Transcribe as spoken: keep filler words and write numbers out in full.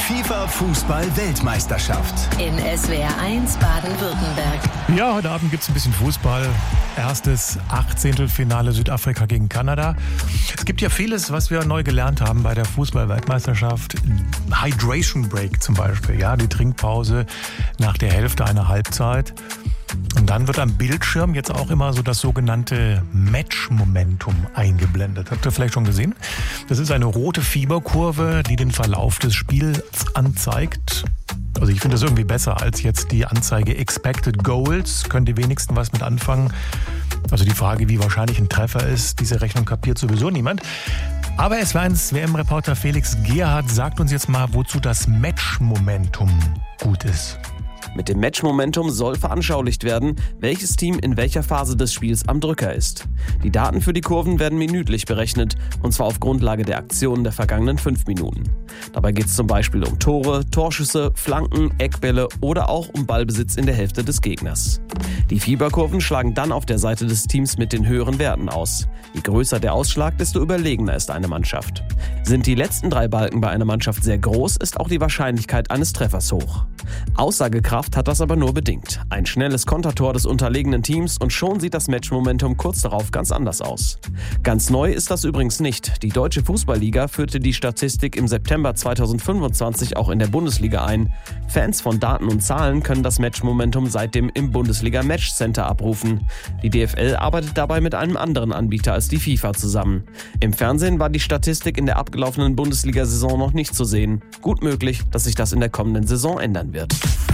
FIFA-Fußball-Weltmeisterschaft. In S W R eins Baden-Württemberg. Ja, heute Abend gibt es ein bisschen Fußball. Erstes Achtzehntelfinale Südafrika gegen Kanada. Es gibt ja vieles, was wir neu gelernt haben bei der Fußball-Weltmeisterschaft. Hydration Break zum Beispiel, ja, die Trinkpause nach der Hälfte einer Halbzeit. Und dann wird am Bildschirm jetzt auch immer so das sogenannte Match-Momentum eingeblendet. Habt ihr vielleicht schon gesehen? Das ist eine rote Fieberkurve, die den Verlauf des Spiels anzeigt. Also ich finde das irgendwie besser als jetzt die Anzeige Expected Goals. Können die wenigsten was mit anfangen. Also die Frage, wie wahrscheinlich ein Treffer ist, diese Rechnung kapiert sowieso niemand. Aber S W R eins W M-Reporter Felix Gerhardt sagt uns jetzt mal, wozu das Match-Momentum gut ist. Mit dem Match-Momentum soll veranschaulicht werden, welches Team in welcher Phase des Spiels am Drücker ist. Die Daten für die Kurven werden minütlich berechnet, und zwar auf Grundlage der Aktionen der vergangenen fünf Minuten. Dabei geht es zum Beispiel um Tore, Torschüsse, Flanken, Eckbälle oder auch um Ballbesitz in der Hälfte des Gegners. Die Fieberkurven schlagen dann auf der Seite des Teams mit den höheren Werten aus. Je größer der Ausschlag, desto überlegener ist eine Mannschaft. Sind die letzten drei Balken bei einer Mannschaft sehr groß, ist auch die Wahrscheinlichkeit eines Treffers hoch. Aussagekraft hat das aber nur bedingt. Ein schnelles Kontertor des unterlegenen Teams und schon sieht das Matchmomentum kurz darauf ganz anders aus. Ganz neu ist das übrigens nicht. Die Deutsche Fußballliga führte die Statistik im September zweitausendfünfundzwanzig auch in der Bundesliga ein. Fans von Daten und Zahlen können das Matchmomentum seitdem im Bundesliga Match Center abrufen. Die D F L arbeitet dabei mit einem anderen Anbieter als die FIFA zusammen. Im Fernsehen war die Statistik in der abgelaufenen Bundesliga-Saison noch nicht zu sehen. Gut möglich, dass sich das in der kommenden Saison ändern wird.